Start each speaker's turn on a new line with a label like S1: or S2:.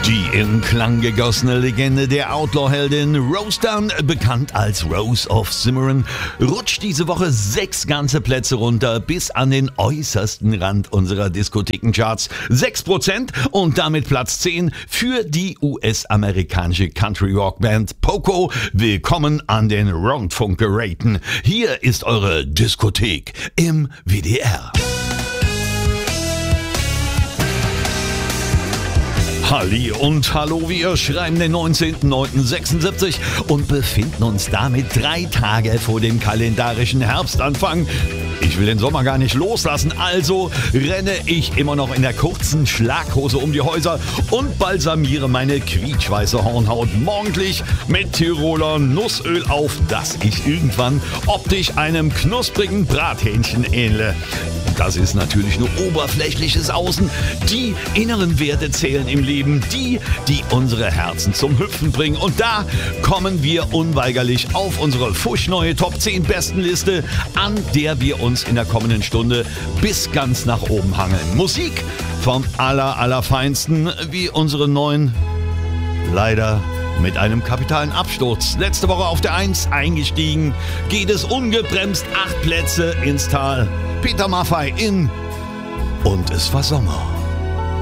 S1: Die in Klang gegossene Legende der Outlaw-Heldin Rose Dunn, bekannt als Rose of Cimarron, rutscht diese Woche 6 ganze Plätze runter bis an den äußersten Rand unserer Diskothekencharts. 6% und damit Platz 10 für die US-amerikanische Country-Rock-Band Poco. Willkommen an den Rundfunkgeräten. Hier ist eure Diskothek im WDR. Halli und hallo, wir schreiben den 19.09.76 und befinden uns damit 3 Tage vor dem kalendarischen Herbstanfang. Ich will den Sommer gar nicht loslassen, also renne ich immer noch in der kurzen Schlaghose um die Häuser und balsamiere meine quietschweiße Hornhaut morgendlich mit Tiroler Nussöl auf, dass ich irgendwann optisch einem knusprigen Brathähnchen ähnle. Das ist natürlich nur oberflächliches Außen. Die inneren Werte zählen im Leben, die unsere Herzen zum Hüpfen bringen. Und da kommen wir unweigerlich auf unsere fuschneue Top 10 Bestenliste, an der wir uns in der kommenden Stunde bis ganz nach oben hangeln. Musik vom Allerfeinsten, wie unsere neuen, leider mit einem kapitalen Absturz. Letzte Woche auf der 1 eingestiegen, geht es ungebremst 8 Plätze ins Tal. Peter Maffay in Und es war Sommer.